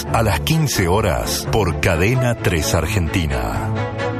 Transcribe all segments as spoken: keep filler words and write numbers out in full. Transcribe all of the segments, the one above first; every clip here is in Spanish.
a las quince horas por Cadena tres Argentina.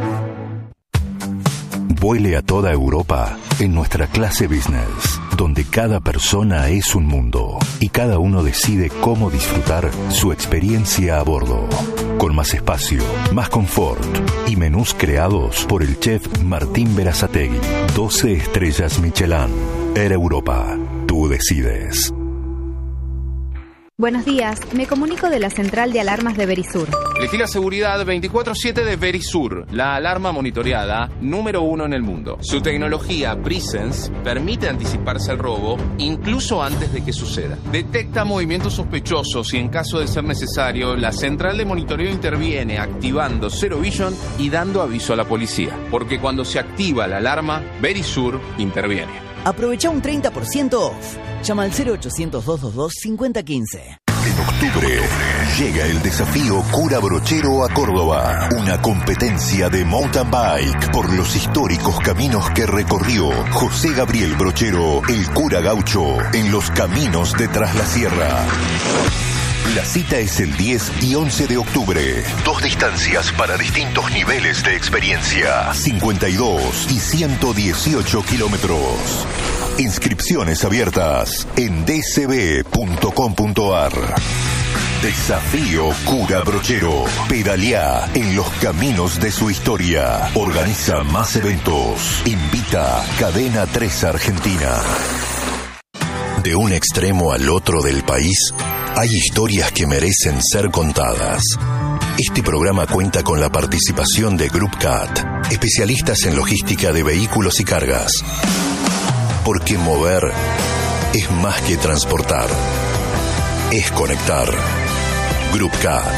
Vuele a toda Europa en nuestra clase business, donde cada persona es un mundo y cada uno decide cómo disfrutar su experiencia a bordo. Con más espacio, más confort y menús creados por el chef Martín Berazategui. doce estrellas Michelin. Air Europa. Tú decides. Buenos días, me comunico de la central de alarmas de Verisur. Elegí la seguridad veinticuatro siete de Verisur, la alarma monitoreada número uno en el mundo. Su tecnología Presence permite anticiparse al robo incluso antes de que suceda. Detecta movimientos sospechosos y en caso de ser necesario, la central de monitoreo interviene activando Zero Vision y dando aviso a la policía. Porque cuando se activa la alarma, Verisur interviene. Aprovecha un treinta por ciento off. Llama al cero ochocientos, doscientos veintidós, cincuenta quince. En octubre llega el desafío Cura Brochero a Córdoba. Una competencia de mountain bike por los históricos caminos que recorrió José Gabriel Brochero, el cura gaucho, en los caminos de Tras la Sierra. La cita es el diez y once de octubre. Dos distancias para distintos niveles de experiencia. cincuenta y dos y ciento dieciocho kilómetros. Inscripciones abiertas en d c b punto com punto a r. Desafío Cura Brochero. Pedaleá en los caminos de su historia. Organiza más eventos. Invita Cadena tres Argentina. De un extremo al otro del país, hay historias que merecen ser contadas. Este programa cuenta con la participación de Group Cat, especialistas en logística de vehículos y cargas. Porque mover es más que transportar, es conectar. Group Cat.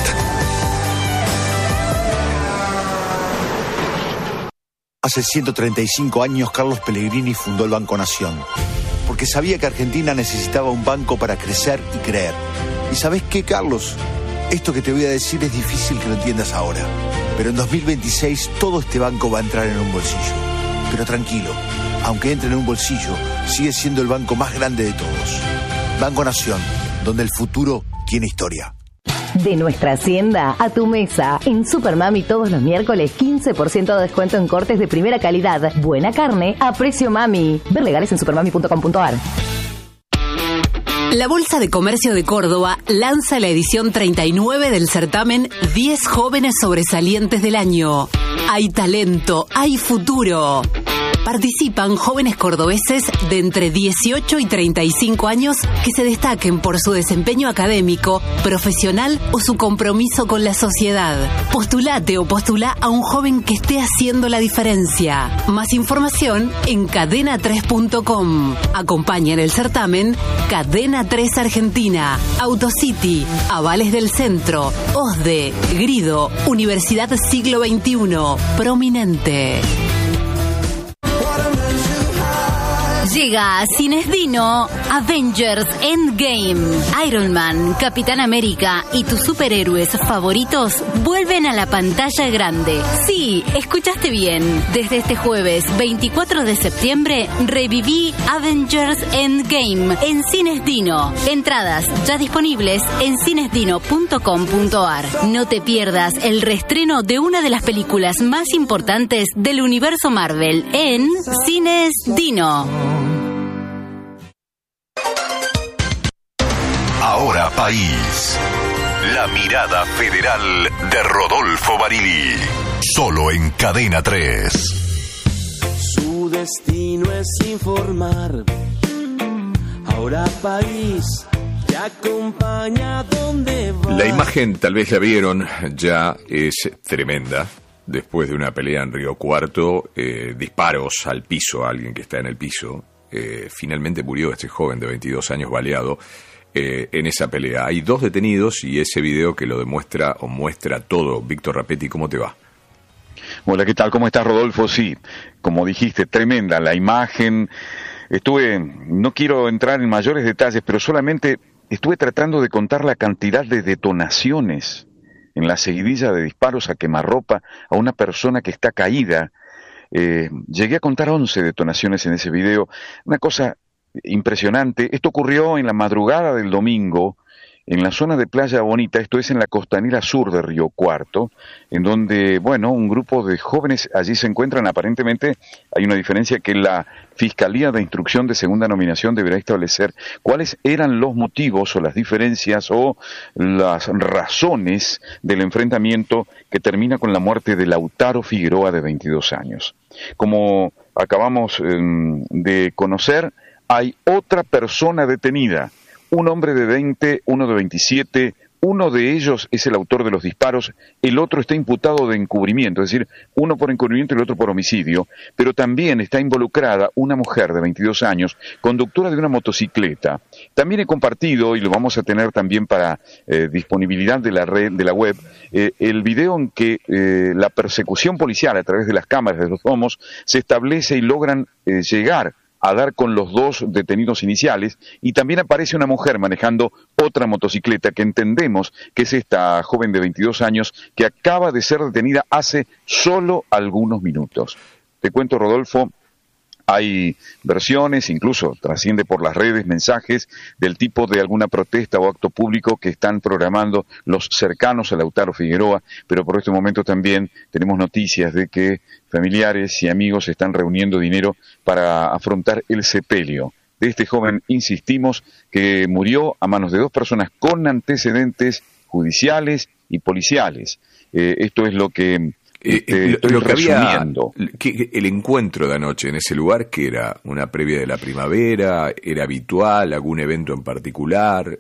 Hace ciento treinta y cinco años Carlos Pellegrini fundó el Banco Nación, porque sabía que Argentina necesitaba un banco para crecer y creer. ¿Y sabés qué, Carlos? Esto que te voy a decir es difícil que lo entiendas ahora, pero en dos mil veintiséis todo este banco va a entrar en un bolsillo. Pero tranquilo, aunque entre en un bolsillo, sigue siendo el banco más grande de todos. Banco Nación, donde el futuro tiene historia. De nuestra hacienda a tu mesa. En Supermami todos los miércoles quince por ciento de descuento en cortes de primera calidad. Buena carne a precio mami. Ver legales en supermami punto com punto a r. La Bolsa de Comercio de Córdoba lanza la edición treinta y nueve del certamen diez jóvenes sobresalientes del año. Hay talento, hay futuro. Participan jóvenes cordobeses de entre dieciocho y treinta y cinco años que se destaquen por su desempeño académico, profesional o su compromiso con la sociedad. Postulate o postula a un joven que esté haciendo la diferencia. Más información en cadena tres punto com. Acompañan el certamen Cadena tres Argentina, Autocity, Avales del Centro, O S D E, Grido, Universidad Siglo veintiuno, Prominente. Llega a Cines Dino Avengers Endgame. Iron Man, Capitán América y tus superhéroes favoritos vuelven a la pantalla grande. Sí, escuchaste bien. Desde este jueves veinticuatro de septiembre reviví Avengers Endgame en Cines Dino. Entradas ya disponibles en cines dino punto com punto a r. No te pierdas el reestreno de una de las películas más importantes del universo Marvel en Cines Dino. Ahora País. La mirada federal de Rodolfo Barili. Solo en Cadena tres. Su destino es informar. Ahora País te acompaña donde va. La imagen, tal vez la vieron, ya es tremenda. Después de una pelea en Río Cuarto, eh, disparos al piso, a alguien que está en el piso. Eh, finalmente murió este joven de veintidós años baleado. Eh, en esa pelea. Hay dos detenidos y ese video que lo demuestra o muestra todo. Víctor Rapetti, ¿cómo te va? Hola, ¿qué tal? ¿Cómo estás, Rodolfo? Sí, como dijiste, tremenda la imagen. Estuve, no quiero entrar en mayores detalles, pero solamente estuve tratando de contar la cantidad de detonaciones en la seguidilla de disparos a quemarropa a una persona que está caída. Eh, llegué a contar once detonaciones en ese video. Una cosa impresionante. Esto ocurrió en la madrugada del domingo en la zona de Playa Bonita, esto es en la costanera sur de Río Cuarto, en donde, bueno, un grupo de jóvenes allí se encuentran. Aparentemente hay una diferencia que la Fiscalía de Instrucción de Segunda Nominación deberá establecer cuáles eran los motivos o las diferencias o las razones del enfrentamiento que termina con la muerte de Lautaro Figueroa, de veintidós años. Como acabamos eh, de conocer, hay otra persona detenida, un hombre de veinte, uno de veintisiete, uno de ellos es el autor de los disparos, el otro está imputado de encubrimiento, es decir, uno por encubrimiento y el otro por homicidio, pero también está involucrada una mujer de veintidós años, conductora de una motocicleta. También he compartido, y lo vamos a tener también para eh, disponibilidad de la red, de la web, eh, el video en que eh, la persecución policial a través de las cámaras de los domos se establece y logran eh, llegar a dar con los dos detenidos iniciales, y también aparece una mujer manejando otra motocicleta que entendemos que es esta joven de veintidós años que acaba de ser detenida hace solo algunos minutos. Te cuento, Rodolfo, hay versiones, incluso trasciende por las redes mensajes del tipo de alguna protesta o acto público que están programando los cercanos a Lautaro Figueroa, pero por este momento también tenemos noticias de que familiares y amigos están reuniendo dinero para afrontar el sepelio de este joven, insistimos, que murió a manos de dos personas con antecedentes judiciales y policiales. Eh, esto es lo que... Eh, eh, lo, lo que había, que, el encuentro de anoche en ese lugar, que era una previa de la primavera, era habitual, algún evento en particular.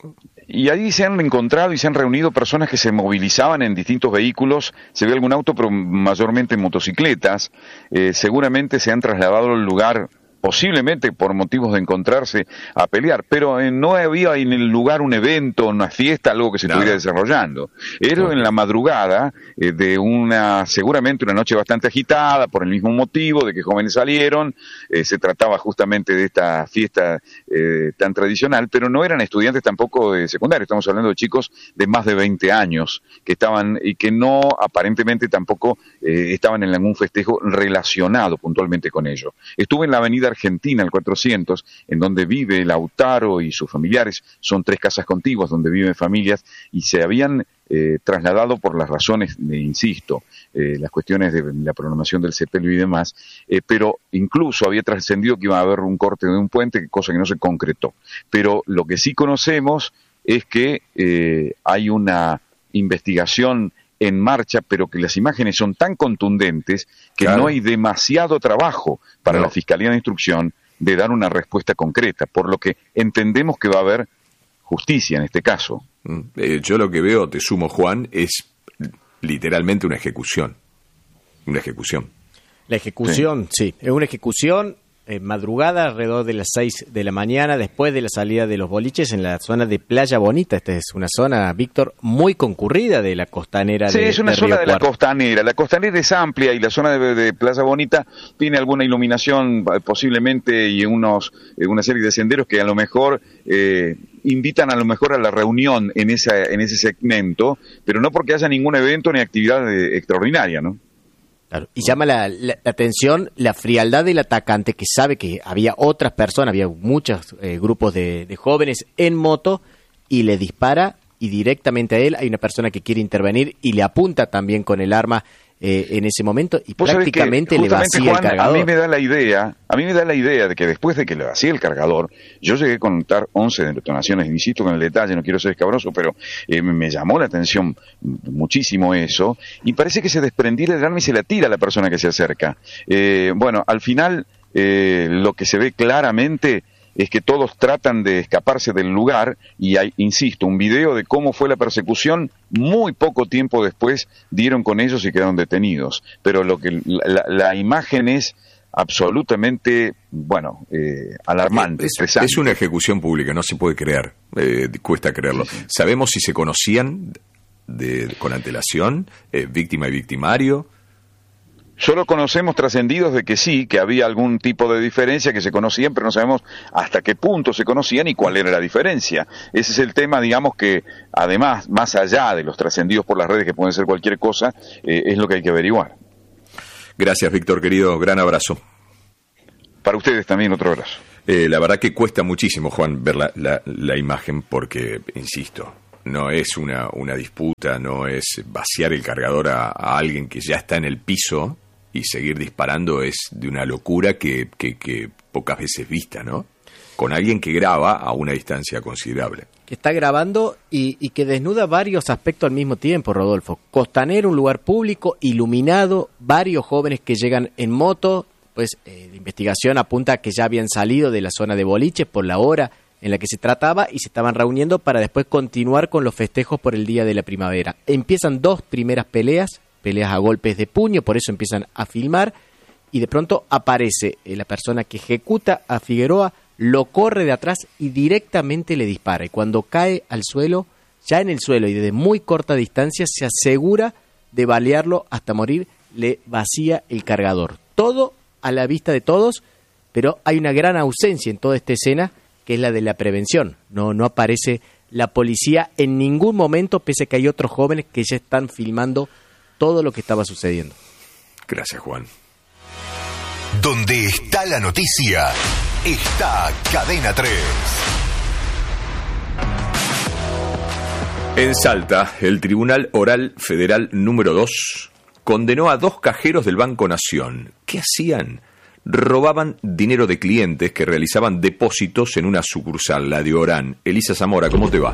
Y ahí se han encontrado y se han reunido personas que se movilizaban en distintos vehículos, se ve algún auto, pero mayormente en motocicletas. Eh, seguramente se han trasladado al lugar, posiblemente por motivos de encontrarse a pelear, pero eh, no había en el lugar un evento, una fiesta, algo que se estuviera desarrollando. Era en la madrugada eh, de una, seguramente una noche bastante agitada, por el mismo motivo de que jóvenes salieron, eh, se trataba justamente de esta fiesta eh, tan tradicional, pero no eran estudiantes tampoco de secundaria, estamos hablando de chicos de más de veinte años, que estaban, y que no, aparentemente tampoco eh, estaban en algún festejo relacionado puntualmente con ello. Estuve en la avenida Argentina, el cuatrocientos, en donde vive Lautaro y sus familiares. Son tres casas contiguas donde viven familias y se habían eh, trasladado por las razones, de, insisto, eh, las cuestiones de la programación del sepelio y demás, eh, pero incluso había trascendido que iba a haber un corte de un puente, cosa que no se concretó. Pero lo que sí conocemos es que eh, hay una investigación en marcha, pero que las imágenes son tan contundentes que claro, no hay demasiado trabajo para no. la Fiscalía de Instrucción de dar una respuesta concreta, por lo que entendemos que va a haber justicia en este caso. Eh, yo lo que veo, te sumo, Juan, es literalmente una ejecución. Una ejecución. La ejecución, sí, sí. Es una ejecución eh, madrugada, alrededor de las seis de la mañana, después de la salida de los boliches en la zona de Playa Bonita. Esta es una zona, Víctor, muy concurrida de la costanera. Sí, de, es una de zona Río de Cuarto. La costanera. La costanera es amplia y la zona de, de Playa Bonita tiene alguna iluminación posiblemente y unos eh, una serie de senderos que a lo mejor eh, invitan a lo mejor a la reunión en esa en ese segmento, pero no porque haya ningún evento ni actividad eh, extraordinaria, ¿no? Claro. Y llama la, la, la atención la frialdad del atacante, que sabe que había otras personas, había muchos eh, grupos de, de jóvenes en moto, y le dispara, y directamente a él hay una persona que quiere intervenir y le apunta también con el arma eh, en ese momento, y prácticamente le vacía Juan, el cargador. A mí me da la idea, a mí me da la idea de que después de que le vacía el cargador, yo llegué a contar once detonaciones, insisto con el detalle, no quiero ser escabroso, pero eh, me llamó la atención muchísimo eso, y parece que se desprendiera el arma y se la tira a la persona que se acerca. Eh, bueno, al final, eh, lo que se ve claramente es que todos tratan de escaparse del lugar, y hay, insisto, un video de cómo fue la persecución. Muy poco tiempo después dieron con ellos y quedaron detenidos, pero lo que la, la imagen es absolutamente, bueno, eh, alarmante. Es, es una ejecución pública, no se puede creer, eh, cuesta creerlo. Sí, sí. ¿Sabemos si se conocían de, con antelación, eh, víctima y victimario? Solo conocemos trascendidos de que sí, que había algún tipo de diferencia, que se conocían, pero no sabemos hasta qué punto se conocían y cuál era la diferencia. Ese es el tema, digamos, que además, más allá de los trascendidos por las redes, que pueden ser cualquier cosa, eh, es lo que hay que averiguar. Gracias, Víctor, querido. Gran abrazo. Para ustedes también, otro abrazo. Eh, la verdad que cuesta muchísimo, Juan, ver la, la, la imagen porque, insisto, no es una, una disputa, no es vaciar el cargador a, a alguien que ya está en el piso y seguir disparando, es de una locura que, que, que pocas veces vista, ¿no? Con alguien que graba a una distancia considerable. Que está grabando y, y que desnuda varios aspectos al mismo tiempo, Rodolfo. Costanera, un lugar público, iluminado, varios jóvenes que llegan en moto, pues eh, la investigación apunta a que ya habían salido de la zona de boliches por la hora en la que se trataba y se estaban reuniendo para después continuar con los festejos por el Día de la Primavera. Empiezan dos primeras peleas, peleas a golpes de puño, por eso empiezan a filmar y de pronto aparece eh, la persona que ejecuta a Figueroa, lo corre de atrás y directamente le dispara. Y cuando cae al suelo, ya en el suelo y desde muy corta distancia, se asegura de balearlo hasta morir, le vacía el cargador. Todo a la vista de todos, pero hay una gran ausencia en toda esta escena, que es la de la prevención. No, no aparece la policía en ningún momento, pese a que hay otros jóvenes que ya están filmando todo lo que estaba sucediendo. Gracias, Juan. Donde está la noticia, está Cadena tres. En Salta, el Tribunal Oral Federal número dos condenó a dos cajeros del Banco Nación. ¿Qué hacían? Robaban dinero de clientes que realizaban depósitos en una sucursal, la de Orán. Elisa Zamora, ¿cómo te va?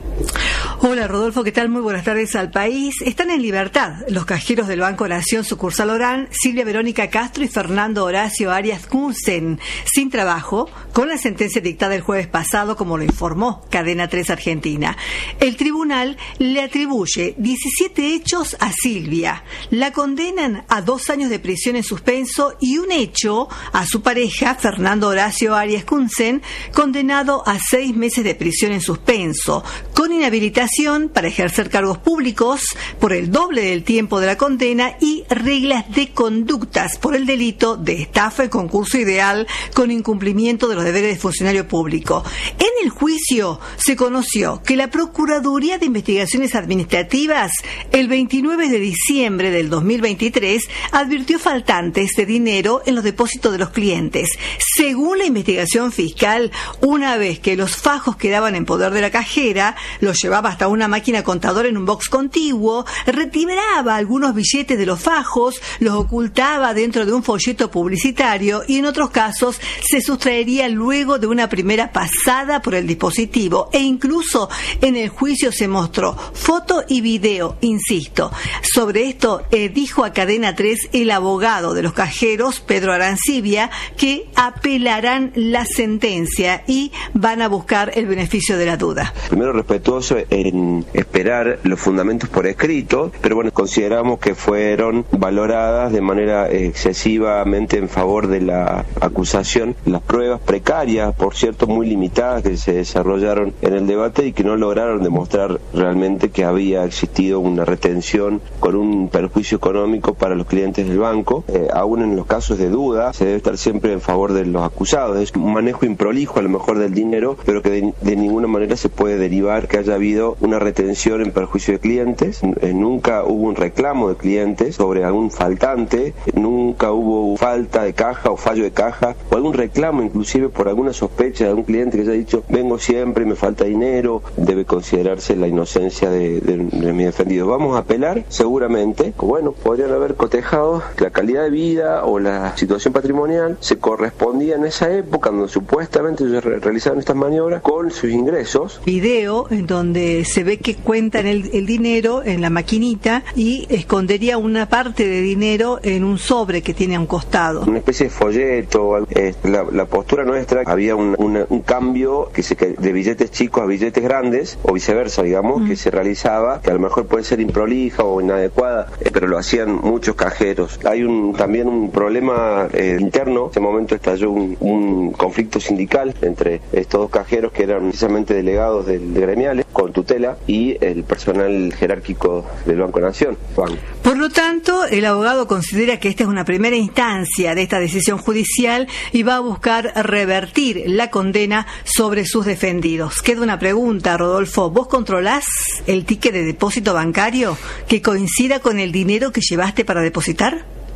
Hola Rodolfo, ¿qué tal? Muy buenas tardes al país. Están en libertad los cajeros del Banco Nación sucursal Orán, Silvia Verónica Castro y Fernando Horacio Arias Kunsen, sin trabajo, con la sentencia dictada el jueves pasado, como lo informó Cadena tres Argentina. El tribunal le atribuye diecisiete hechos a Silvia. La condenan a dos años de prisión en suspenso y un hecho a su pareja, Fernando Horacio Arias Kunsen, condenado a seis meses de prisión en suspenso, con inhabilitación para ejercer cargos públicos por el doble del tiempo de la condena y reglas de conductas por el delito de estafa en concurso ideal con incumplimiento de los deberes de funcionario público. En el juicio se conoció que la Procuraduría de Investigaciones Administrativas el veintinueve de diciembre del dos mil veintitrés advirtió faltantes de dinero en los depósitos de los clientes. Según la investigación fiscal, una vez que los fajos quedaban en poder de la cajera, los llevaba hasta una máquina contadora en un box contiguo, retiraba algunos billetes de los fajos, los ocultaba dentro de un folleto publicitario y en otros casos se sustraería luego de una primera pasada por el dispositivo. E incluso en el juicio se mostró foto y video, insisto. Sobre esto eh, dijo a Cadena tres el abogado de los cajeros, Pedro Arancibia, que apelarán la sentencia y van a buscar el beneficio de la duda. Primero, respetuoso en esperar los fundamentos por escrito, pero bueno, consideramos que fueron valoradas de manera excesivamente en favor de la acusación las pruebas precarias, por cierto muy limitadas, que se desarrollaron en el debate y que no lograron demostrar realmente que había existido una retención con un perjuicio económico para los clientes del banco. Eh, aún en los casos de duda se debe estar siempre en favor de los acusados. Es un manejo improlijo a lo mejor del dinero, pero que de, de ninguna manera se puede derivar que haya habido una retención en perjuicio de clientes. Eh, nunca hubo un reclamo de clientes sobre algún faltante, nunca hubo falta de caja o fallo de caja o algún reclamo inclusive por alguna sospecha de algún cliente que haya dicho vengo siempre y me falta dinero. Debe considerarse la inocencia de, de, de mi defendido. Vamos a apelar seguramente. Bueno, podrían haber cotejado la calidad de vida o la situación patrimonial se correspondía en esa época donde supuestamente ellos re realizaron estas maniobras con sus ingresos. Video en donde se ve que cuentan el, el dinero en la maquinita y escondería una parte de dinero en un sobre que tiene a un costado. Una especie de folleto. Eh, la, la postura nuestra, había un, una, un cambio que se, de billetes chicos a billetes grandes o viceversa, digamos, mm. que se realizaba, que a lo mejor puede ser improlija o inadecuada, eh, pero lo hacían muchos cajeros. Hay un, también un problema eh, interno. En ese momento estalló un, un conflicto sindical entre estos dos cajeros que eran precisamente delegados del, de gremiales con tutela y el personal jerárquico del Banco Nación. Banco. Por lo tanto, el abogado considera que esta es una primera instancia de esta decisión judicial y va a buscar revertir la condena sobre sus defendidos. Queda una pregunta, Rodolfo. ¿Vos controlás el ticket de depósito bancario que coincida con el dinero que llevaste para depositar?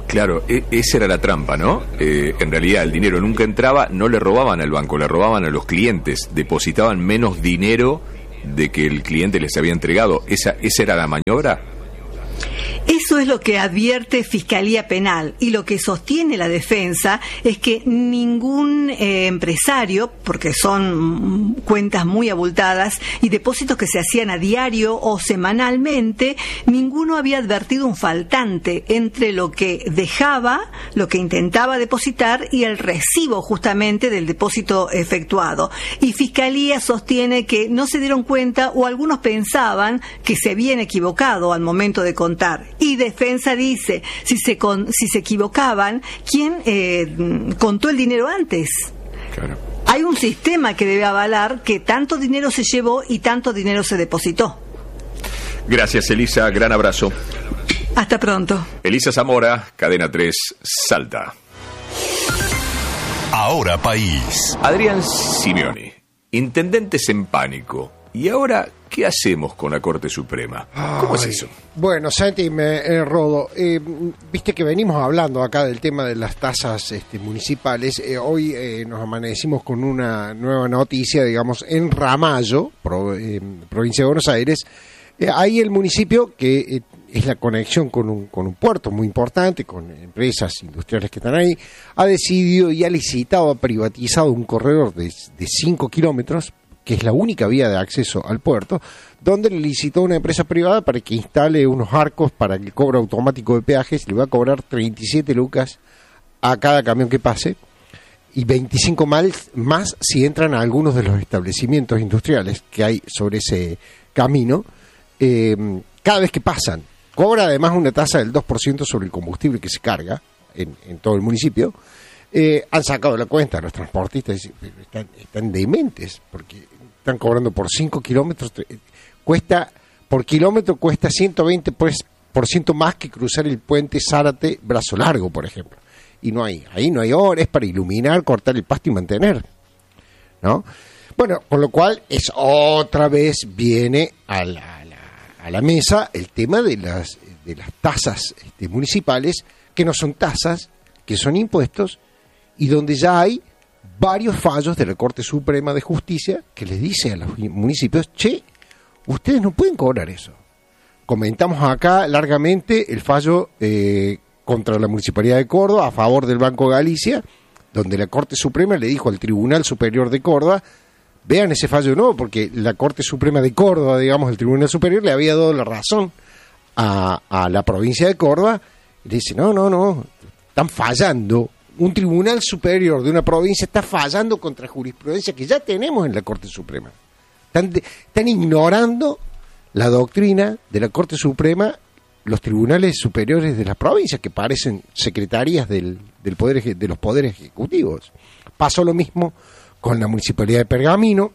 Claro, e- esa era la trampa, ¿no? Eh, en realidad el dinero nunca entraba, no le robaban al banco, le robaban a los clientes, depositaban menos dinero de que el cliente les había entregado. ¿Esa, esa era la maniobra? Eso es lo que advierte Fiscalía Penal, y lo que sostiene la defensa es que ningún eh, empresario, porque son cuentas muy abultadas y depósitos que se hacían a diario o semanalmente, ninguno había advertido un faltante entre lo que dejaba, lo que intentaba depositar y el recibo justamente del depósito efectuado. Y Fiscalía sostiene que no se dieron cuenta, o algunos pensaban que se habían equivocado al momento de contar. Y defensa dice, si se con, si se equivocaban, ¿quién eh, contó el dinero antes? Claro. Hay un sistema que debe avalar que tanto dinero se llevó y tanto dinero se depositó. Gracias, Elisa, gran abrazo. Hasta pronto. Elisa Zamora, Cadena tres, Salta. Ahora País. Adrián Simeoni, intendentes en pánico. ¿Y ahora qué hacemos con la Corte Suprema? ¿Cómo Ay, es eso? Bueno, Santi, me, eh, Rodo, eh, viste que venimos hablando acá del tema de las tasas este, municipales. Eh, hoy eh, nos amanecimos con una nueva noticia, digamos, en Ramallo, pro, eh, provincia de Buenos Aires. Eh, ahí el municipio, que eh, es la conexión con un, con un puerto muy importante, con empresas industriales que están ahí, ha decidido y ha licitado, ha privatizado un corredor de cinco kilómetros, que es la única vía de acceso al puerto, donde le licitó a una empresa privada para que instale unos arcos para el cobro automático de peajes. Le va a cobrar treinta y siete lucas a cada camión que pase, y veinticinco más, más si entran a algunos de los establecimientos industriales que hay sobre ese camino, eh, cada vez que pasan. Cobra además una tasa del dos por ciento sobre el combustible que se carga en, en todo el municipio. Eh, han sacado la cuenta los transportistas, están, están dementes, porque están cobrando por cinco kilómetros, cuesta, por kilómetro cuesta ciento veinte por ciento más que cruzar el puente Zárate Brazo Largo, por ejemplo. Y no hay, ahí no hay horas para iluminar, cortar el pasto y mantener, ¿no? Bueno, con lo cual es otra vez viene a la, a la, a la mesa el tema de las, de las tasas este, municipales, que no son tasas, que son impuestos, y donde ya hay varios fallos de la Corte Suprema de Justicia que les dice a los municipios, che, ustedes no pueden cobrar eso. Comentamos acá largamente el fallo eh, contra la Municipalidad de Córdoba a favor del Banco Galicia, donde la Corte Suprema le dijo al Tribunal Superior de Córdoba, vean ese fallo de nuevo, porque la Corte Suprema de Córdoba, digamos, el Tribunal Superior le había dado la razón a, a la provincia de Córdoba, y le dice, no, no, no, están fallando. Un tribunal superior de una provincia está fallando contra jurisprudencia que ya tenemos en la Corte Suprema. Están, de, están ignorando la doctrina de la Corte Suprema los tribunales superiores de las provincias, que parecen secretarías del, del poder, de los poderes ejecutivos. Pasó lo mismo con la Municipalidad de Pergamino.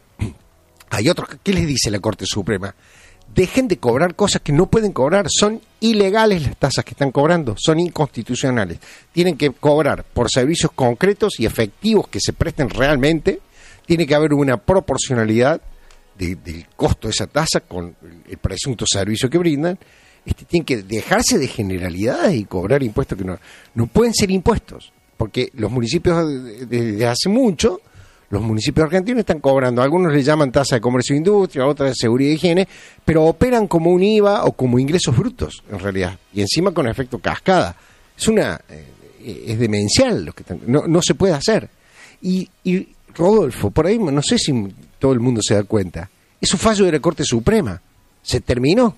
Hay otros. ¿Qué les dice la Corte Suprema? Dejen de cobrar cosas que no pueden cobrar. Son ilegales las tasas que están cobrando, son inconstitucionales. Tienen que cobrar por servicios concretos y efectivos que se presten realmente. Tiene que haber una proporcionalidad de, del costo de esa tasa con el presunto servicio que brindan. Este, tienen que dejarse de generalidades y cobrar impuestos que no, no pueden ser impuestos, porque los municipios desde hace mucho, los municipios argentinos están cobrando, algunos le llaman tasa de comercio e industria, otras de seguridad y higiene, pero operan como un I V A o como ingresos brutos, en realidad, y encima con efecto cascada. Es una eh, es demencial lo que están, no, no se puede hacer. Y, y Rodolfo, por ahí, no sé si todo el mundo se da cuenta, es un fallo de la Corte Suprema, se terminó.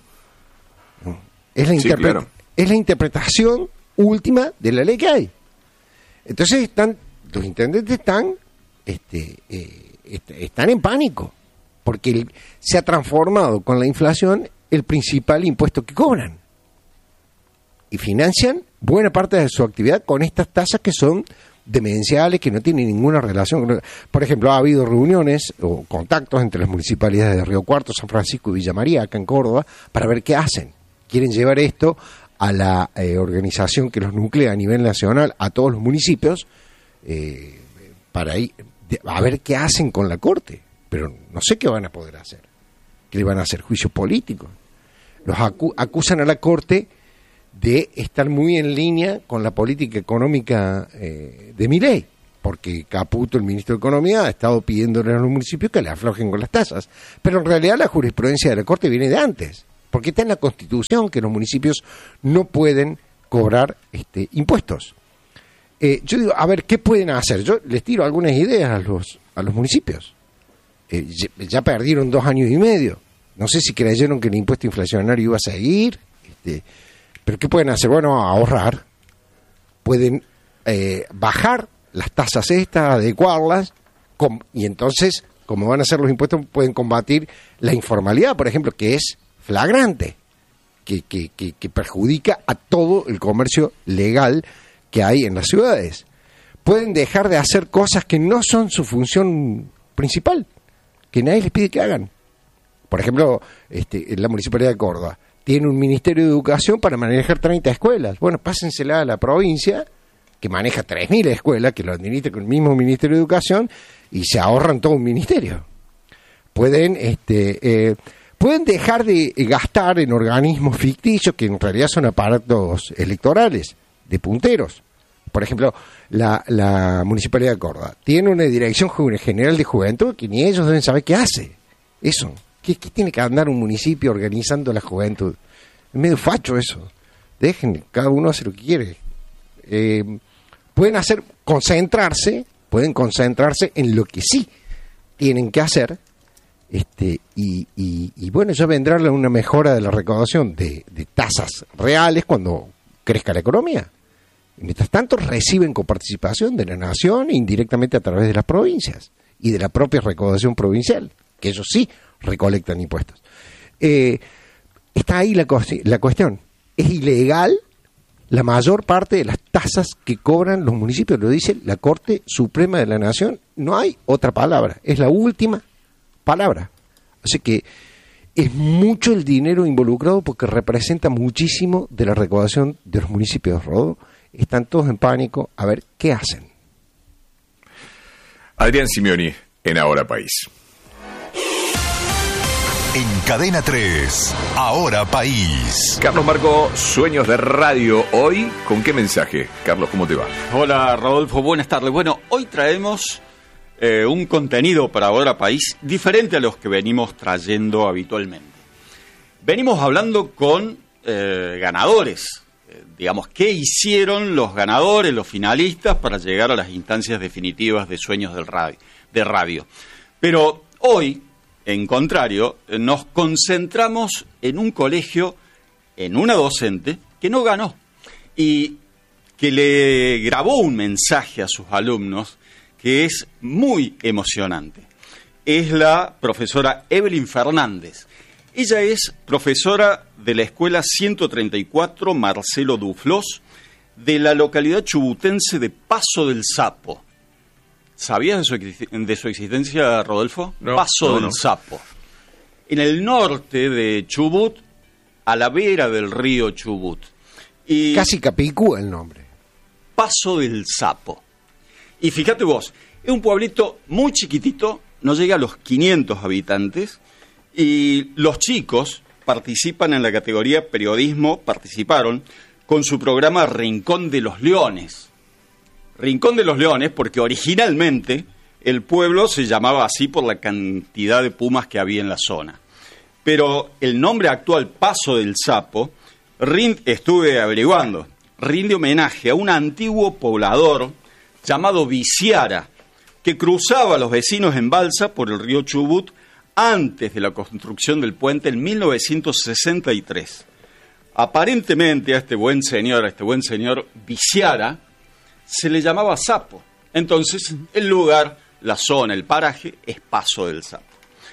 Es la, sí, interpre- claro. es la interpretación última de la ley que hay. Entonces están los intendentes están Este, eh, est- están en pánico, porque el, se ha transformado con la inflación el principal impuesto que cobran, y financian buena parte de su actividad con estas tasas que son demenciales, que no tienen ninguna relación. Por ejemplo, ha habido reuniones o contactos entre las municipalidades de Río Cuarto, San Francisco y Villa María, acá en Córdoba, para ver qué hacen. Quieren llevar esto a la eh, organización que los nuclea a nivel nacional, a todos los municipios, eh, para ir a ver qué hacen con la Corte, pero no sé qué van a poder hacer. ¿Qué le van a hacer? ¿Juicio político? Los acu- acusan a la Corte de estar muy en línea con la política económica eh, de Milei, porque Caputo, el ministro de Economía, ha estado pidiéndole a los municipios que le aflojen con las tasas. Pero en realidad la jurisprudencia de la Corte viene de antes, porque está en la Constitución que los municipios no pueden cobrar este, impuestos. Eh, yo digo, a ver, ¿qué pueden hacer? Yo les tiro algunas ideas a los, a los municipios. Eh, ya, ya perdieron dos años y medio. No sé si creyeron que el impuesto inflacionario iba a seguir. Este, pero ¿qué pueden hacer? Bueno, ahorrar. Pueden eh, bajar las tasas estas, adecuarlas, com- y entonces, como van a ser los impuestos, pueden combatir la informalidad, por ejemplo, que es flagrante, que, que, que, que perjudica a todo el comercio legal que hay en las ciudades. Pueden dejar de hacer cosas que no son su función principal, que nadie les pide que hagan. Por ejemplo, este, la Municipalidad de Córdoba tiene un Ministerio de Educación para manejar treinta escuelas. Bueno, pásensela a la provincia, que maneja tres mil escuelas, que lo administra con el mismo Ministerio de Educación, y se ahorran todo un ministerio. Pueden, este, eh, pueden dejar de gastar en organismos ficticios, que en realidad son aparatos electorales, de punteros. Por ejemplo, la, la Municipalidad de Córdoba tiene una Dirección General de Juventud que ni ellos deben saber qué hace. Eso. ¿Qué, qué tiene que andar un municipio organizando la juventud? Es medio facho eso. Dejen, cada uno hace lo que quiere. Eh, pueden hacer, concentrarse, pueden concentrarse en lo que sí tienen que hacer, este, y, y, y bueno, ya vendrá una mejora de la recaudación de, de tasas reales cuando crezca la economía. Y mientras tanto reciben coparticipación de la nación indirectamente a través de las provincias y de la propia recaudación provincial, que ellos sí recolectan impuestos. Eh, está ahí la, la cuestión. Es ilegal la mayor parte de las tasas que cobran los municipios, lo dice la Corte Suprema de la Nación. No hay otra palabra, es la última palabra. Así que es mucho el dinero involucrado porque representa muchísimo de la recaudación de los municipios, Rodo. Están todos en pánico a ver qué hacen. Adrián Simeoni, en Ahora País. En Cadena tres, Ahora País. Carlos Marco, Sueños de Radio. Hoy, ¿con qué mensaje? Carlos, ¿cómo te va? Hola, Rodolfo, buenas tardes. Bueno, hoy traemos eh, un contenido para Ahora País diferente a los que venimos trayendo habitualmente. Venimos hablando con eh, ganadores. Digamos, ¿qué hicieron los ganadores, los finalistas, para llegar a las instancias definitivas de Sueños del radio, de radio? Pero hoy, en contrario, nos concentramos en un colegio, en una docente, que no ganó y que le grabó un mensaje a sus alumnos que es muy emocionante. Es la profesora Evelyn Fernández. Ella es profesora de la Escuela ciento treinta y cuatro Marcelo Duflos, de la localidad chubutense de Paso del Sapo. ¿Sabías de su, de su existencia, Rodolfo? No, Paso no, del no. Sapo. En el norte de Chubut, a la vera del río Chubut. Y Casi Capicúa el nombre. Paso del Sapo. Y fíjate vos, es un pueblito muy chiquitito, no llega a los quinientos habitantes, y los chicos participan en la categoría periodismo, participaron con su programa Rincón de los Leones. Rincón de los Leones porque originalmente el pueblo se llamaba así por la cantidad de pumas que había en la zona. Pero el nombre actual, Paso del Sapo, rind, estuve averiguando, rinde homenaje a un antiguo poblador llamado Viciara, que cruzaba a los vecinos en balsa por el río Chubut antes de la construcción del puente en mil novecientos sesenta y tres. Aparentemente a este buen señor, a este buen señor Viciara, se le llamaba Sapo. Entonces, el lugar, la zona, el paraje, es Paso del Sapo.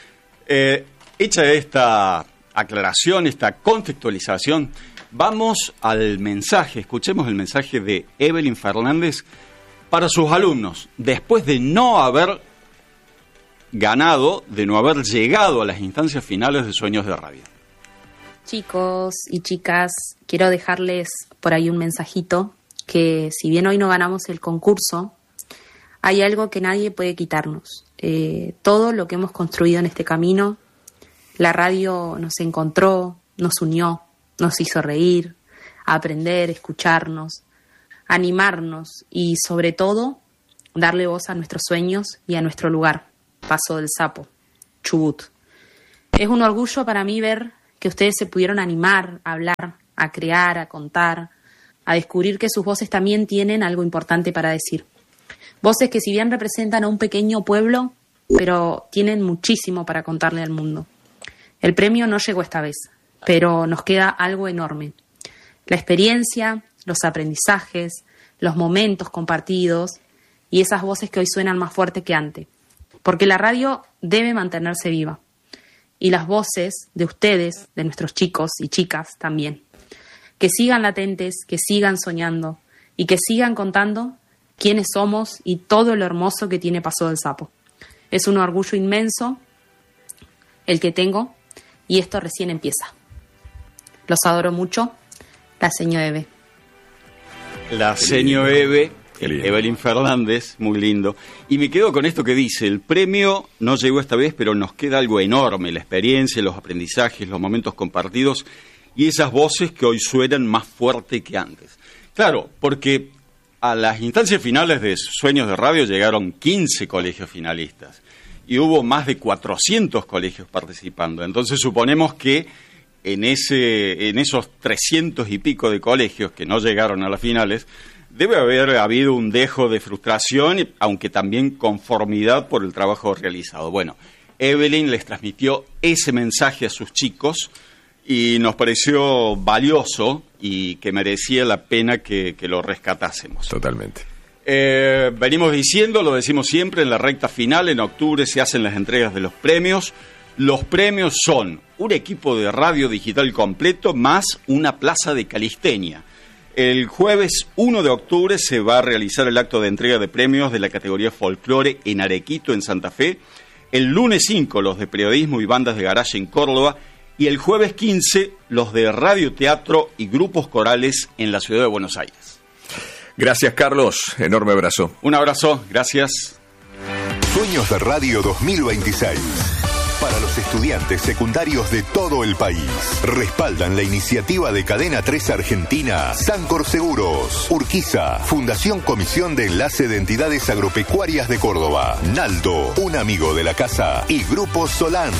Eh, hecha esta aclaración, esta contextualización, vamos al mensaje. Escuchemos el mensaje de Evelyn Fernández para sus alumnos, después de no haber ganado, de no haber llegado a las instancias finales de Sueños de Radio. Chicos y chicas, quiero dejarles por ahí un mensajito, que si bien hoy no ganamos el concurso, hay algo que nadie puede quitarnos. Eh, todo lo que hemos construido en este camino, la radio nos encontró, nos unió, nos hizo reír, aprender, escucharnos, animarnos y sobre todo darle voz a nuestros sueños y a nuestro lugar, Paso del Sapo, Chubut. Es un orgullo para mí ver que ustedes se pudieron animar a hablar, a crear, a contar, a descubrir que sus voces también tienen algo importante para decir. Voces que si bien representan a un pequeño pueblo, pero tienen muchísimo para contarle al mundo. El premio no llegó esta vez, pero nos queda algo enorme. La experiencia, los aprendizajes, los momentos compartidos y esas voces que hoy suenan más fuerte que antes. Porque la radio debe mantenerse viva. Y las voces de ustedes, de nuestros chicos y chicas también. Que sigan latentes, que sigan soñando y que sigan contando quiénes somos y todo lo hermoso que tiene Paso del Sapo. Es un orgullo inmenso el que tengo y esto recién empieza. Los adoro mucho. La seño Eve. La seño Eve, Evelyn Fernández, muy lindo. Y me quedo con esto que dice, el premio no llegó esta vez, pero nos queda algo enorme, la experiencia, los aprendizajes, los momentos compartidos y esas voces que hoy suenan más fuerte que antes. Claro, porque a las instancias finales de Sueños de Radio llegaron quince colegios finalistas y hubo más de cuatrocientos colegios participando. Entonces suponemos que en ese en esos trescientos y pico de colegios que no llegaron a las finales, debe haber habido un dejo de frustración, aunque también conformidad por el trabajo realizado. Bueno, Evelyn les transmitió ese mensaje a sus chicos y nos pareció valioso y que merecía la pena que, que lo rescatásemos. Totalmente. Eh, venimos diciendo, lo decimos siempre, en la recta final, en octubre se hacen las entregas de los premios. Los premios son un equipo de radio digital completo más una plaza de calistenia. El jueves uno de octubre se va a realizar el acto de entrega de premios de la categoría folclore en Arequito, en Santa Fe. El lunes cinco, los de periodismo y bandas de garaje en Córdoba. Y el jueves quince, los de radioteatro y grupos corales en la ciudad de Buenos Aires. Gracias, Carlos. Enorme abrazo. Un abrazo. Gracias. Sueños de Radio dos mil veintiséis. Para los estudiantes secundarios de todo el país. Respaldan la iniciativa de Cadena tres Argentina, Sancor Seguros, Urquiza, Fundación Comisión de Enlace de Entidades Agropecuarias de Córdoba, Naldo, un amigo de la casa y Grupo Solans.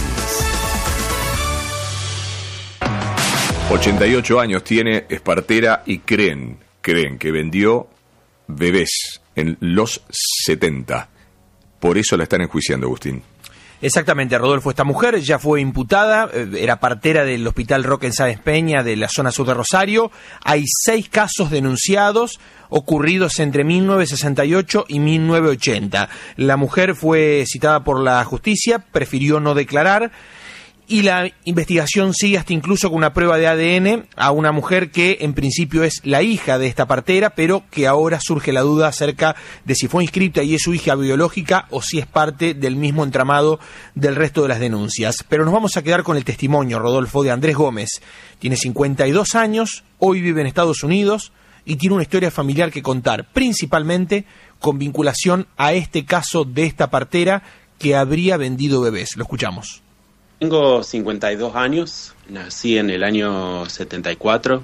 ochenta y ocho años tiene, es partera y creen, creen que vendió bebés en los setenta. Por eso la están enjuiciando, Agustín. Exactamente, Rodolfo. Esta mujer ya fue imputada, era partera del Hospital Roque en Sáenz Peña de la zona sur de Rosario. Hay seis casos denunciados ocurridos entre mil novecientos sesenta y ocho y mil novecientos ochenta. La mujer fue citada por la justicia, prefirió no declarar. Y la investigación sigue hasta incluso con una prueba de A D N a una mujer que en principio es la hija de esta partera, pero que ahora surge la duda acerca de si fue inscripta y es su hija biológica o si es parte del mismo entramado del resto de las denuncias. Pero nos vamos a quedar con el testimonio, Rodolfo, de Andrés Gómez. Tiene cincuenta y dos años, hoy vive en Estados Unidos y tiene una historia familiar que contar, principalmente con vinculación a este caso de esta partera que habría vendido bebés. Lo escuchamos. Tengo cincuenta y dos años, nací en el año setenta y cuatro,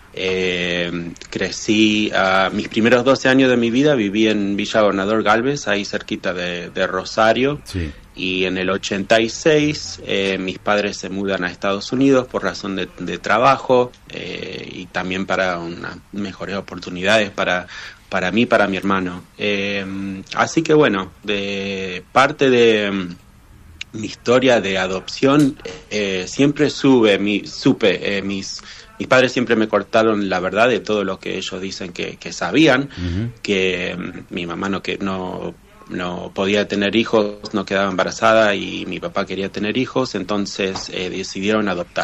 eh, crecí, uh, mis primeros doce años de mi vida viví en Villa Gobernador Galvez, ahí cerquita de, de Rosario, sí. Y en el ochenta y seis eh, mis padres se mudan a Estados Unidos por razón de, de trabajo eh, y también para unas mejores oportunidades para, para mí y para mi hermano. Eh, así que bueno, de parte de... mi historia de adopción eh, siempre sube, mi, supe, eh, mis, mis padres siempre me cortaron la verdad de todo lo que ellos dicen que, que sabían, uh-huh. que um, mi mamá no, que no, no podía tener hijos, no quedaba embarazada y mi papá quería tener hijos, entonces eh, decidieron adoptar.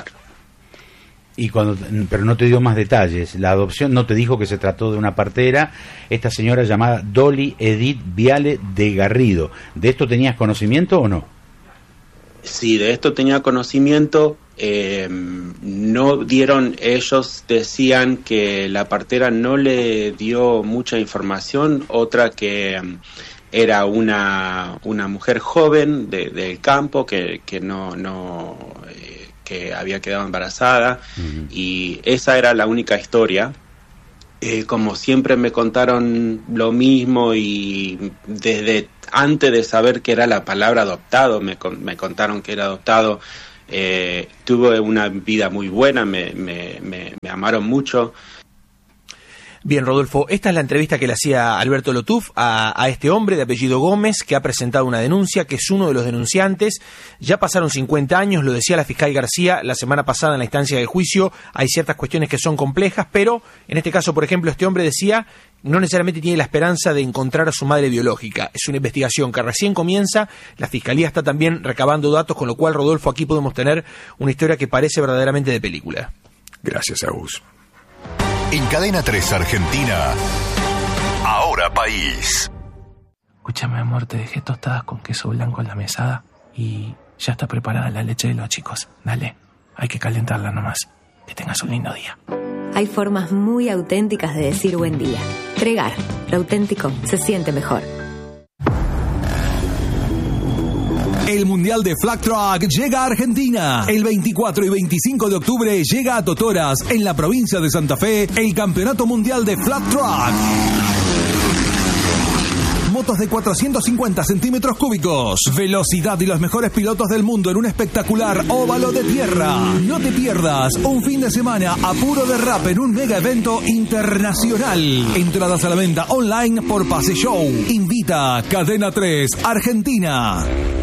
Y cuando, pero no te dio más detalles. La adopción no te dijo que se trató de una partera, esta señora llamada Dolly Edith Viale de Garrido. ¿De esto tenías conocimiento o no? Sí, de esto tenía conocimiento. Eh, no dieron, ellos decían que la partera no le dio mucha información, otra que um, era una una mujer joven de, del campo que, que no no eh, que había quedado embarazada, uh-huh. y esa era la única historia. Eh, como siempre me contaron lo mismo, y desde antes de saber que era la palabra adoptado, me, me contaron que era adoptado. Eh, tuve una vida muy buena, me, me, me, me amaron mucho. Bien, Rodolfo, esta es la entrevista que le hacía Alberto Lotuf a, a este hombre de apellido Gómez, que ha presentado una denuncia, que es uno de los denunciantes. Ya pasaron cincuenta años, lo decía la fiscal García la semana pasada en la instancia del juicio. Hay ciertas cuestiones que son complejas, pero en este caso, por ejemplo, este hombre decía no necesariamente tiene la esperanza de encontrar a su madre biológica. Es una investigación que recién comienza, la fiscalía está también recabando datos, con lo cual, Rodolfo, aquí podemos tener una historia que parece verdaderamente de película. Gracias, Agus. En Cadena tres Argentina, Ahora País. Escúchame, amor, te dejé tostadas con queso blanco en la mesada y ya está preparada la leche de los chicos. Dale, hay que calentarla nomás. Que tengas un lindo día. Hay formas muy auténticas de decir buen día. Tregar, lo auténtico se siente mejor. El Mundial de Flag Truck llega a Argentina. El veinticuatro y veinticinco de octubre llega a Totoras, en la provincia de Santa Fe, el Campeonato Mundial de Flag Truck. Motos de cuatrocientos cincuenta centímetros cúbicos, velocidad y los mejores pilotos del mundo en un espectacular óvalo de tierra. No te pierdas un fin de semana a puro derrape en un mega evento internacional. Entradas a la venta online por Pase Show. Invita Cadena tres Argentina.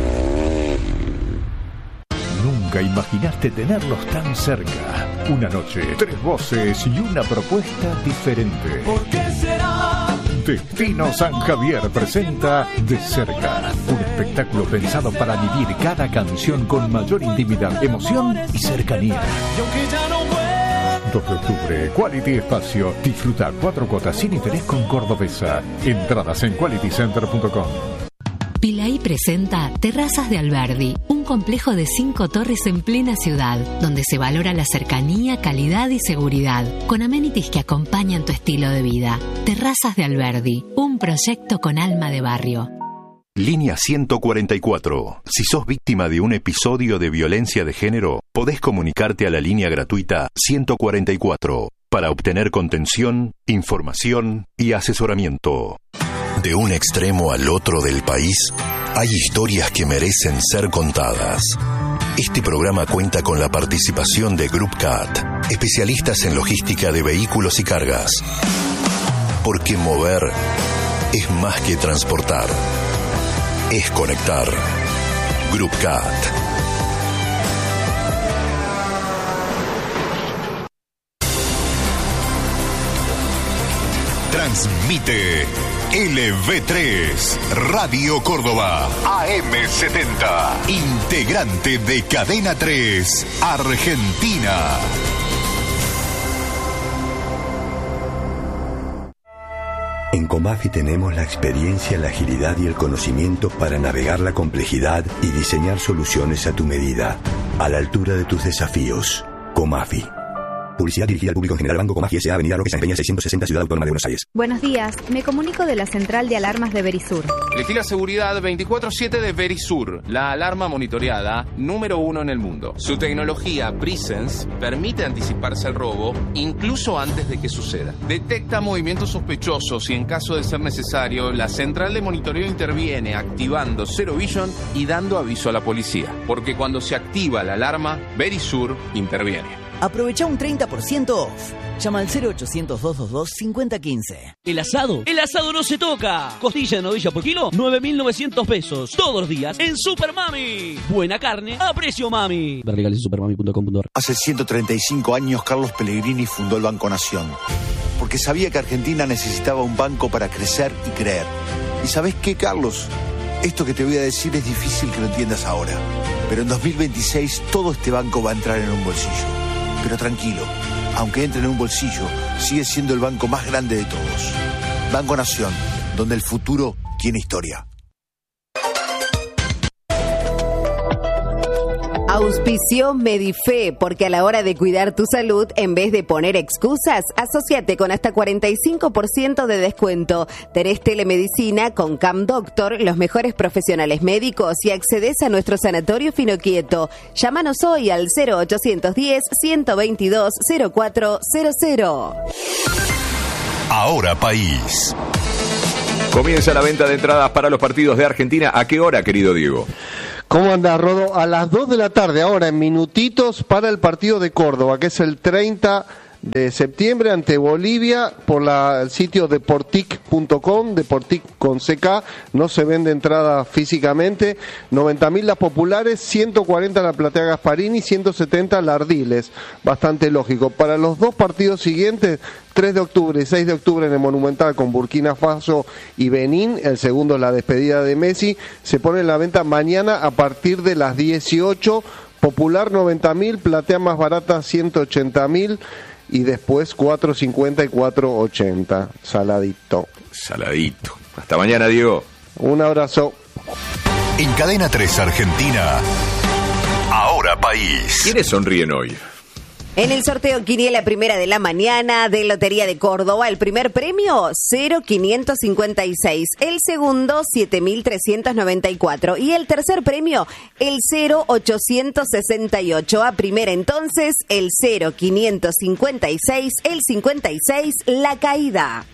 Nunca imaginaste tenerlos tan cerca. Una noche, tres voces y una propuesta diferente. ¿Por qué será? Destino San Javier presenta De Cerca, un espectáculo pensado para vivir cada canción con mayor intimidad, emoción y cercanía. dos de octubre, Quality Espacio. Disfruta cuatro cuotas sin interés con Cordobesa. Entradas en quality center punto com. Pilaí presenta Terrazas de Alberdi, un complejo de cinco torres en plena ciudad, donde se valora la cercanía, calidad y seguridad, con amenities que acompañan tu estilo de vida. Terrazas de Alberdi, un proyecto con alma de barrio. Línea ciento cuarenta y cuatro. Si sos víctima de un episodio de violencia de género, podés comunicarte a la línea gratuita ciento cuarenta y cuatro para obtener contención, información y asesoramiento. De un extremo al otro del país, hay historias que merecen ser contadas. Este programa cuenta con la participación de Group C A T, especialistas en logística de vehículos y cargas. Porque mover es más que transportar, es conectar. Group C A T. Transmite L V tres, Radio Córdoba, A M setenta, integrante de Cadena tres, Argentina. En Comafi tenemos la experiencia, la agilidad y el conocimiento para navegar la complejidad y diseñar soluciones a tu medida, a la altura de tus desafíos. Comafi. Publicidad dirigida al público en general. Banco Comafi S A. Avenida Roque San Peña seiscientos sesenta, Ciudad Autónoma de Buenos Aires. Buenos días, me comunico de la central de alarmas de Verisur. Elegí la seguridad veinticuatro siete de Verisur, la alarma monitoreada número uno en el mundo. Su tecnología Presence permite anticiparse al robo incluso antes de que suceda. Detecta movimientos sospechosos y en caso de ser necesario, la central de monitoreo interviene activando Zero Vision y dando aviso a la policía. Porque cuando se activa la alarma, Verisur interviene. Aprovecha un treinta por ciento off. Llama al cero ochocientos, dos dos dos, cinco cero uno cinco. El asado, el asado no se toca. Costilla de novilla por kilo, nueve mil novecientos pesos. Todos los días en Super Mami. Buena carne a precio mami. Ver legales en supermami punto com punto ar. Hace ciento treinta y cinco años Carlos Pellegrini fundó el Banco Nación, porque sabía que Argentina necesitaba un banco para crecer y creer. ¿Y sabés qué, Carlos? Esto que te voy a decir es difícil que lo entiendas ahora, pero en dos mil veintiséis todo este banco va a entrar en un bolsillo. Pero tranquilo, aunque entre en un bolsillo, sigue siendo el banco más grande de todos. Banco Nación, donde el futuro tiene historia. Auspició Medife, porque a la hora de cuidar tu salud, en vez de poner excusas, asóciate con hasta cuarenta y cinco por ciento de descuento. Tenés telemedicina con Cam Doctor, los mejores profesionales médicos y accedes a nuestro sanatorio Finoquieto. Llámanos hoy al cero ochocientos diez, ciento veintidós, cero cuatro cero cero. Ahora País. Comienza la venta de entradas para los partidos de Argentina. ¿A qué hora, querido Diego? ¿Cómo anda, Rodo? A las dos de la tarde, ahora en minutitos, para el partido de Córdoba, que es el treinta de septiembre ante Bolivia, por la, el sitio deportic punto com, Deportic con C K. No se vende entrada físicamente. noventa mil las populares, ciento cuarenta la platea Gasparini, ciento setenta la Ardiles. Bastante lógico. Para los dos partidos siguientes, tres de octubre y seis de octubre en el Monumental con Burkina Faso y Benín, el segundo la despedida de Messi, se pone en la venta mañana a partir de las dieciocho. Popular noventa mil, platea más barata ciento ochenta mil. Y después cuatro cincuenta y cuatro ochenta. Saladito. Saladito. Hasta mañana, Diego. Un abrazo. En Cadena tres Argentina. Ahora País. ¿Quiénes sonríen hoy? En el sorteo Quiniela Primera de la Mañana de Lotería de Córdoba, el primer premio cero quinientos cincuenta y seis, el segundo siete mil trescientos noventa y cuatro y el tercer premio el cero ochocientos sesenta y ocho. A primera entonces el cero quinientos cincuenta y seis, el cincuenta y seis, la caída.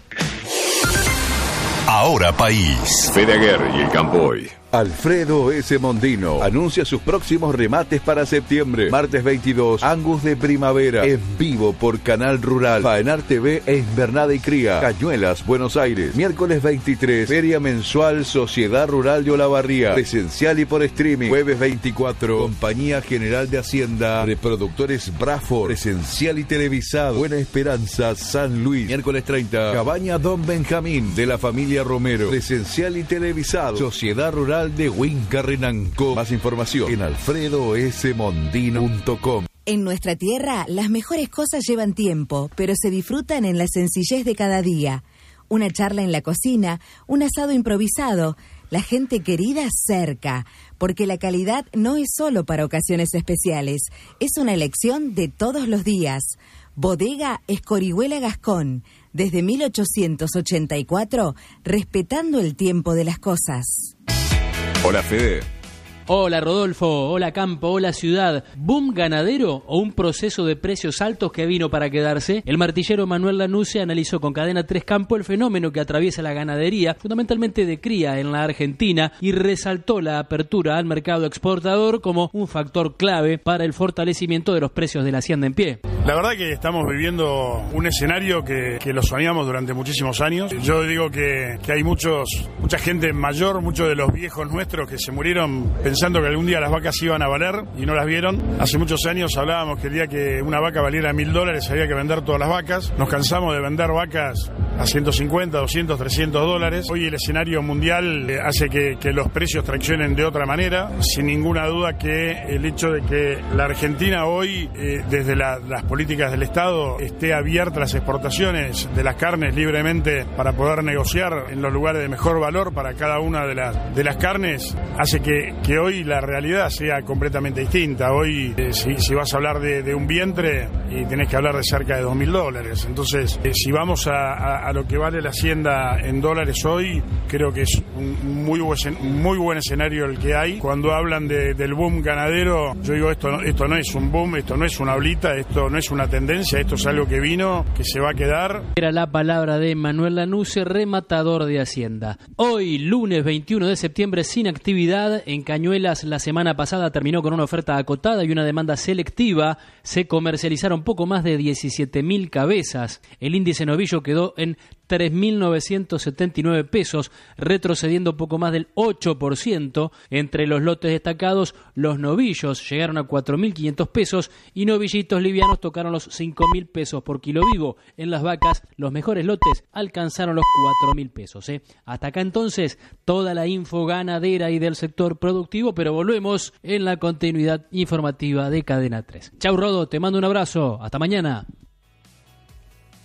Ahora País. Fede Aguirre y el campo hoy. Alfredo S. Mondino anuncia sus próximos remates para septiembre. Martes veintidós, Angus de Primavera, en vivo por Canal Rural. Faenar T V e Invernada y Cría, Cañuelas, Buenos Aires. Miércoles veintitrés, Feria Mensual Sociedad Rural de Olavarría, presencial y por streaming. Jueves veinticuatro, Compañía General de Hacienda, Reproductores Braford, presencial y televisado. Buena Esperanza, San Luis. Miércoles treinta, Cabaña Don Benjamín, de la familia Romero, presencial y televisado. Sociedad Rural de Huincarrenanco. Más información en alfredo s mondino punto com. En nuestra tierra, las mejores cosas llevan tiempo, pero se disfrutan en la sencillez de cada día. Una charla en la cocina, un asado improvisado, la gente querida cerca, porque la calidad no es solo para ocasiones especiales, es una elección de todos los días. Bodega Escorihuela Gascón, desde mil ochocientos ochenta y cuatro, respetando el tiempo de las cosas. Hola, Fede. Hola, Rodolfo. Hola, Campo. Hola, Ciudad. ¿Boom ganadero o un proceso de precios altos que vino para quedarse? El martillero Manuel Lanusse analizó con Cadena tres Campo el fenómeno que atraviesa la ganadería, fundamentalmente de cría en la Argentina, y resaltó la apertura al mercado exportador como un factor clave para el fortalecimiento de los precios de la hacienda en pie. La verdad que estamos viviendo un escenario que, que lo soñamos durante muchísimos años. Yo digo que, que hay muchos, mucha gente mayor, muchos de los viejos nuestros que se murieron pensando que algún día las vacas iban a valer y no las vieron. Hace muchos años hablábamos que el día que una vaca valiera mil dólares había que vender todas las vacas. Nos cansamos de vender vacas a ciento cincuenta, doscientos, trescientos dólares. Hoy el escenario mundial hace que, que los precios traccionen de otra manera. Sin ninguna duda que el hecho de que la Argentina hoy, eh, desde la, las políticas del Estado, esté abierta a las exportaciones de las carnes libremente para poder negociar en los lugares de mejor valor para cada una de las, de las carnes, hace que, que hoy la realidad sea completamente distinta. Hoy, eh, si, si vas a hablar de, de un vientre, y tenés que hablar de cerca de dos mil dólares. Entonces, eh, si vamos a, a, a lo que vale la hacienda en dólares hoy, creo que es un muy buen, muy buen escenario el que hay. Cuando hablan de, del boom ganadero, yo digo, esto no, esto no es un boom, esto no es una oblita, esto no es una tendencia, esto es algo que vino, que se va a quedar. Era la palabra de Manuel Lanusse, rematador de Hacienda. Hoy, lunes veintiuno de septiembre, sin actividad en Cañuelas. La semana pasada terminó con una oferta acotada y una demanda selectiva. Se comercializaron poco más de diecisiete mil cabezas. El índice novillo quedó en tres mil novecientos setenta y nueve pesos, retrocediendo poco más del ocho por ciento. Entre los lotes destacados, los novillos llegaron a cuatro mil quinientos pesos y novillitos livianos tocaron los cinco mil pesos por kilo vivo. En las vacas, los mejores lotes alcanzaron los cuatro mil pesos. ¿eh? Hasta acá entonces, toda la info ganadera y del sector productivo, pero volvemos en la continuidad informativa de Cadena tres. Chau, Rodo, te mando un abrazo. Hasta mañana.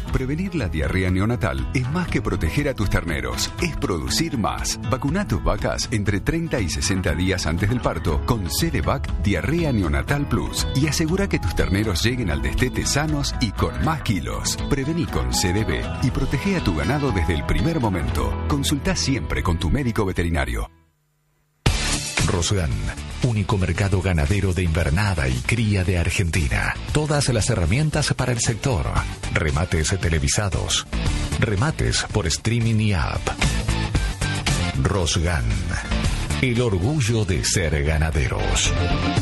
Prevenir la diarrea neonatal es más que proteger a tus terneros, es producir más. Vacuna a tus vacas entre treinta y sesenta días antes del parto con Cerevac Diarrea Neonatal Plus y asegura que tus terneros lleguen al destete sanos y con más kilos. Prevení con C D B y protege a tu ganado desde el primer momento. Consulta siempre con tu médico veterinario. Rosgan, único mercado ganadero de invernada y cría de Argentina. Todas las herramientas para el sector. Remates televisados. Remates por streaming y app. Rosgan, el orgullo de ser ganaderos.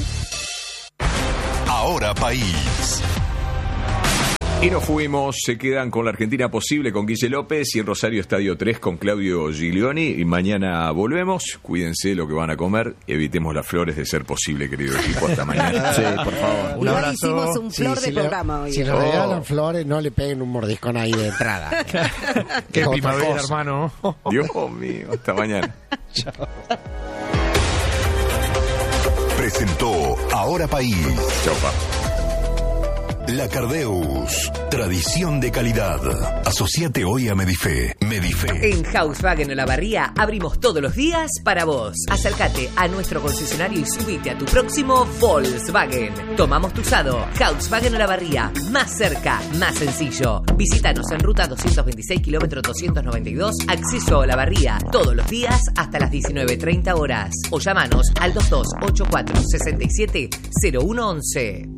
Ahora País. Y nos fuimos, se quedan con la Argentina Posible con Guille López y en Rosario Estadio tres con Claudio Giglioni. Y mañana volvemos, cuídense lo que van a comer, evitemos las flores de ser posible, querido equipo. Hasta mañana. Sí, por favor. Un abrazo. Hicimos un flor sí, de si programa le, hoy. Si le regalan flores, no le peguen un mordiscón ahí de entrada. Qué primavera, hermano. Dios mío, hasta mañana. Chao. Presentó Ahora País. Chau, pa. La Cardeus, tradición de calidad. Asociate hoy a Medife. Medife. En Volkswagen Olavarría abrimos todos los días para vos. Acércate a nuestro concesionario y subite a tu próximo Volkswagen. Tomamos tu usado. Volkswagen Olavarría, más cerca, más sencillo. Visítanos en ruta doscientos veintiséis, kilómetro doscientos noventa y dos, acceso a Olavarría, todos los días hasta las diecinueve treinta horas. O llamanos al dos dos ocho cuatro seis siete cero uno once.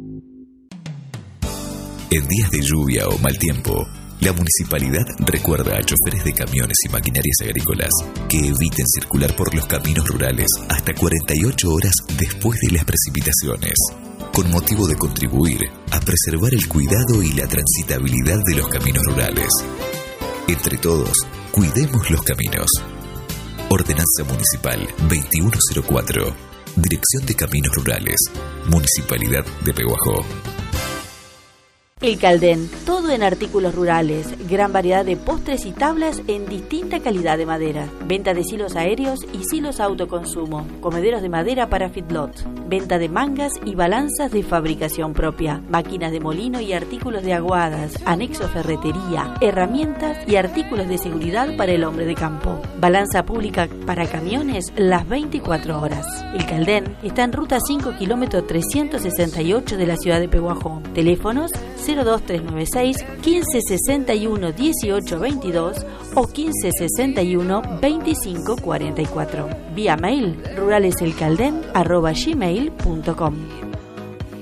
En días de lluvia o mal tiempo, la municipalidad recuerda a choferes de camiones y maquinarias agrícolas que eviten circular por los caminos rurales hasta cuarenta y ocho horas después de las precipitaciones, con motivo de contribuir a preservar el cuidado y la transitabilidad de los caminos rurales. Entre todos, cuidemos los caminos. Ordenanza Municipal veintiuno cero cuatro. Dirección de Caminos Rurales. Municipalidad de Pehuajó. El Caldén, todo en artículos rurales, gran variedad de postres y tablas en distinta calidad de madera, venta de silos aéreos y silos a autoconsumo, comederos de madera para feedlot, venta de mangas y balanzas de fabricación propia, máquinas de molino y artículos de aguadas, anexo ferretería, herramientas y artículos de seguridad para el hombre de campo, balanza pública para camiones las veinticuatro horas. El Caldén está en ruta cinco, kilómetro trescientos sesenta y ocho de la ciudad de Pehuajó. Teléfonos cero dos tres nueve seis, quince sesenta y uno, dieciocho veintidós o quince sesenta y uno, veinticinco cuarenta y cuatro. Vía mail ruraleselcalden arroba gmail punto com.